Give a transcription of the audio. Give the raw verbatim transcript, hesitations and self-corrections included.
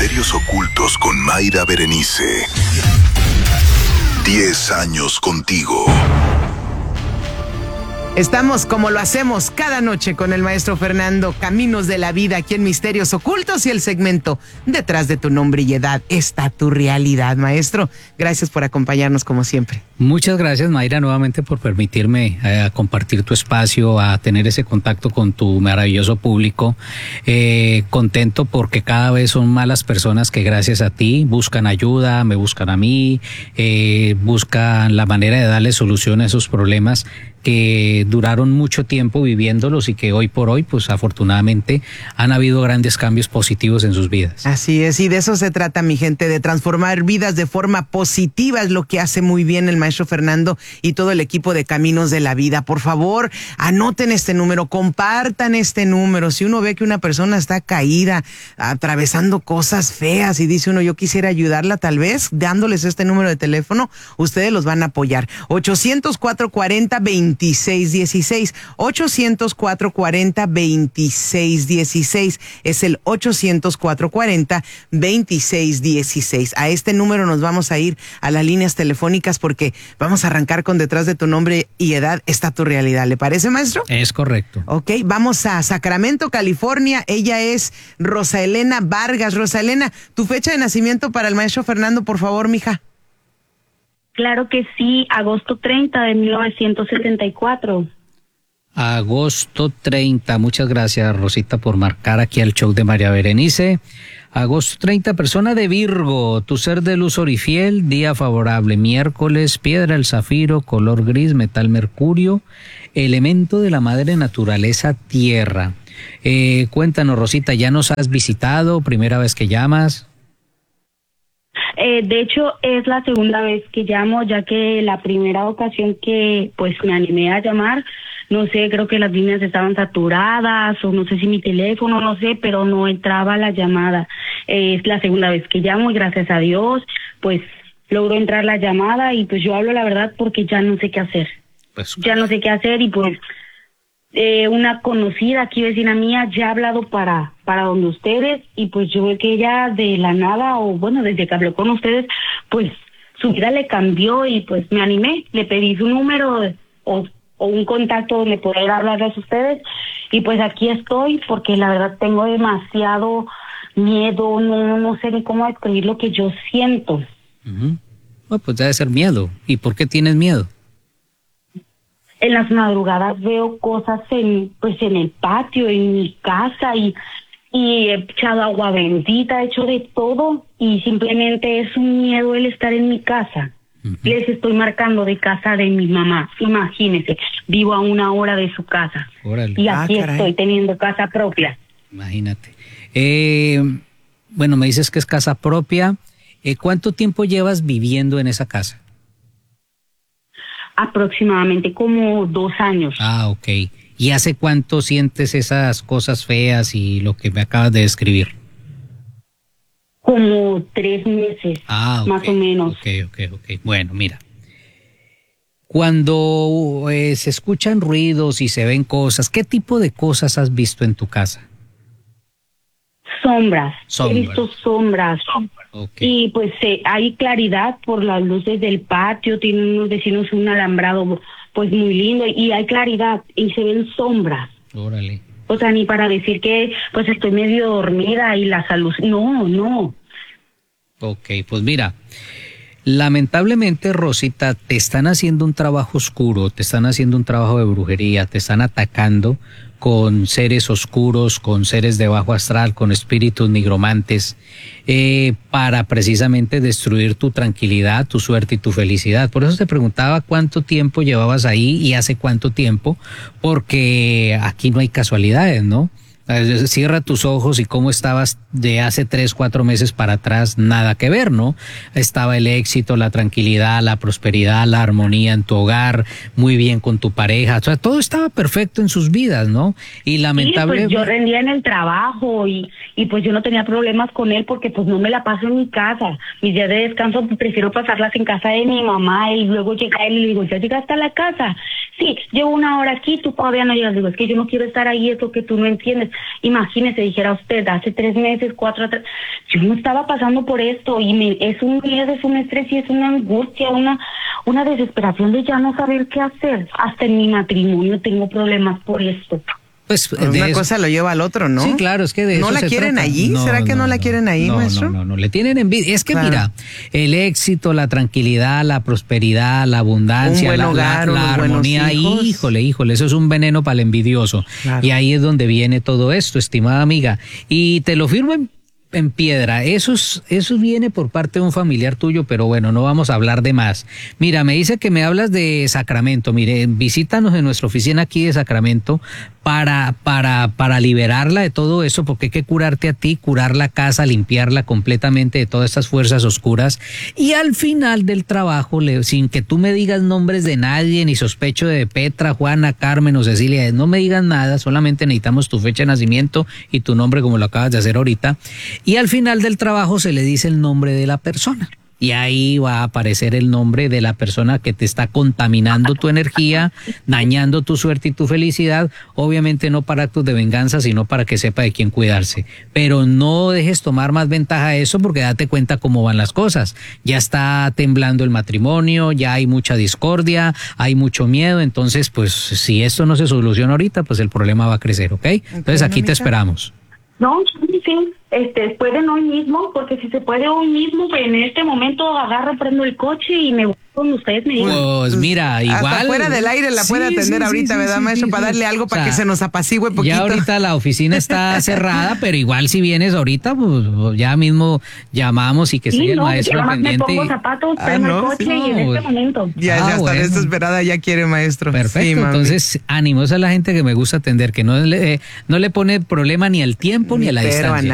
Misterios Ocultos con Mayra Berenice. Diez años contigo. Estamos como lo hacemos cada noche con el maestro Fernando, Caminos de la Vida, aquí en Misterios Ocultos y el segmento Detrás de tu nombre y edad está tu realidad. Maestro, gracias por acompañarnos como siempre. Muchas gracias, Mayra, nuevamente por permitirme eh, compartir tu espacio, a tener ese contacto con tu maravilloso público. Eh, contento porque cada vez son más las personas que gracias a ti buscan ayuda, me buscan a mí, eh, buscan la manera de darle solución a esos problemas que duraron mucho tiempo viviéndolos y que hoy por hoy, pues afortunadamente, han habido grandes cambios positivos en sus vidas. Así es, y de eso se trata, mi gente, de transformar vidas de forma positiva, es lo que hace muy bien el maestro Fernando y todo el equipo de Caminos de la Vida. Por favor, anoten este número, compartan este número. Si uno ve que una persona está caída, atravesando cosas feas y dice uno, yo quisiera ayudarla, tal vez, dándoles este número de teléfono, ustedes los van a apoyar. ochocientos, cuatrocientos cuarenta, veintiséis dieciséis. ochocientos, cuatrocientos cuarenta, veintiséis dieciséis. Es el ochocientos, cuatrocientos cuarenta, veintiséis dieciséis. A este número nos vamos a ir a las líneas telefónicas porque vamos a arrancar con Detrás de tu nombre y edad está tu realidad. ¿Le parece, maestro? Es correcto. Ok, vamos a Sacramento, California. Ella es Rosa Elena Vargas. Rosa Elena, tu fecha de nacimiento para el maestro Fernando, por favor, mija. Claro que sí, agosto treinta de mil novecientos setenta y cuatro. Agosto treinta, muchas gracias, Rosita, por marcar aquí al show de María Berenice. Agosto treinta, persona de Virgo, tu ser de luz orifiel, día favorable, miércoles, piedra el zafiro, color gris, metal mercurio, elemento de la madre naturaleza, tierra. Eh, cuéntanos, Rosita, ¿ya nos has visitado? ¿Primera vez que llamas? Eh, de hecho, es la segunda vez que llamo, ya que la primera ocasión que pues me animé a llamar, no sé, creo que las líneas estaban saturadas o no sé si mi teléfono, no sé, pero no entraba la llamada. Eh, es la segunda vez que llamo y gracias a Dios, pues logró entrar la llamada y pues yo hablo la verdad porque ya no sé qué hacer. Pues, ya no sé qué hacer y pues eh, una conocida aquí, vecina mía, ya ha hablado para para donde ustedes y pues yo veo que ella de la nada o bueno, desde que habló con ustedes, pues su vida le cambió y pues me animé, le pedí su número o, o un contacto donde poder hablarles a ustedes y pues aquí estoy porque la verdad tengo demasiado miedo, no, no sé ni cómo describir lo que yo siento. Uh-huh. Oh, pues debe ser miedo. ¿Y por qué tienes miedo? En las madrugadas veo cosas en pues en el patio, en mi casa y, y he echado agua bendita, he hecho de todo y simplemente es un miedo el estar en mi casa. Uh-huh. Les estoy marcando de casa de mi mamá, imagínense, vivo a una hora de su casa. Órale. Y aquí ah, estoy teniendo casa propia. Imagínate. Eh, bueno, me dices que es casa propia. Eh, ¿Cuánto tiempo llevas viviendo en esa casa? Aproximadamente como dos años. Ah, ok. ¿Y hace cuánto sientes esas cosas feas y lo que me acabas de describir? Como tres meses, ah, okay, más o menos. Ok, ok, ok. Bueno, mira. Cuando eh, se escuchan ruidos y se ven cosas, ¿qué tipo de cosas has visto en tu casa? Sombras. Sombras. He visto sombras. Okay. Y pues eh, hay claridad por las luces del patio, tienen unos vecinos un alambrado pues muy lindo y hay claridad y se ven sombras. Órale. O sea, ni para decir que pues estoy medio dormida y la salud, no, no. Ok, pues mira, lamentablemente, Rosita, te están haciendo un trabajo oscuro, te están haciendo un trabajo de brujería, te están atacando con seres oscuros, con seres de bajo astral, con espíritus nigromantes, eh, para precisamente destruir tu tranquilidad, tu suerte y tu felicidad. Por eso te preguntaba cuánto tiempo llevabas ahí y hace cuánto tiempo, porque aquí no hay casualidades, ¿no? Cierra tus ojos y cómo estabas de hace tres, cuatro meses para atrás, nada que ver, ¿no? Estaba el éxito, la tranquilidad, la prosperidad, la armonía en tu hogar, muy bien con tu pareja, o sea, todo estaba perfecto en sus vidas, ¿no? Y lamentablemente... Sí, pues yo rendía en el trabajo y, y pues yo no tenía problemas con él porque pues no me la paso en mi casa. Mis días de descanso pues, prefiero pasarlas en casa de mi mamá y luego llega él y le digo, ¿ya llegaste a la casa? Sí, llevo una hora aquí, tú todavía no llegas. Digo, es que yo no quiero estar ahí, es lo que tú no entiendes. Imagínese, dijera usted, hace tres meses, cuatro atrás, yo no estaba pasando por esto y me, es un miedo, es un estrés y es una angustia, una, una desesperación de ya no saber qué hacer. Hasta en mi matrimonio tengo problemas por esto. Pues de una eso. cosa lo lleva al otro, ¿no? Sí, claro, es que de ¿No eso la se quieren trata. allí? No, ¿Será que no, no la no, quieren ahí, no, maestro? No, no, no, le tienen envidia. Es que Claro. mira, el éxito, la tranquilidad, la prosperidad, la abundancia, Un buen la, hogar, la, unos la buenos armonía, hijos. híjole, híjole, eso es un veneno para el envidioso. Claro. Y ahí es donde viene todo esto, estimada amiga. Y te lo firmo en en piedra, eso, es, eso viene por parte de un familiar tuyo, pero bueno, no vamos a hablar de más. Mira, me dice que me hablas de Sacramento. Mire, visítanos en nuestra oficina aquí de Sacramento para, para, para liberarla de todo eso, porque hay que curarte a ti, curar la casa, limpiarla completamente de todas estas fuerzas oscuras. Y al final del trabajo, le, sin que tú me digas nombres de nadie, ni sospecho de Petra, Juana, Carmen o Cecilia, no me digas nada, solamente necesitamos tu fecha de nacimiento y tu nombre como lo acabas de hacer ahorita. Y al final del trabajo se le dice el nombre de la persona. Y ahí va a aparecer el nombre de la persona que te está contaminando tu energía, dañando tu suerte y tu felicidad. Obviamente no para actos de venganza, sino para que sepa de quién cuidarse. Pero no dejes tomar más ventaja de eso porque date cuenta cómo van las cosas. Ya está temblando el matrimonio, ya hay mucha discordia, hay mucho miedo. Entonces, pues si esto no se soluciona ahorita, pues el problema va a crecer, ¿ok? Entonces aquí te esperamos. No, sí, sí, este, pueden hoy mismo, porque si se puede hoy mismo, pues en este momento agarro, prendo el coche y me voy donde ustedes me digan. Pues mira, igual. Hasta fuera del aire la puede Sí, atender sí, ahorita, sí, ¿verdad, sí, maestro? sí, Para sí. darle algo O para sea, que se nos apacigüe poquito. Ya ahorita la oficina está cerrada, pero igual si vienes ahorita, pues ya mismo llamamos y que Sí, sea el no, maestro yo nada más me pendiente. pongo zapatos, Ah, prendo no, el coche sí, y en no, este pues, momento. Ya, Ah, ya está bueno. desesperada, ya quiere, maestro. Perfecto, Sí, mami. entonces ánimo, esa es la gente que me gusta atender, que no le, eh, no le pone problema ni al tiempo ni, Ni a la pero a distancia.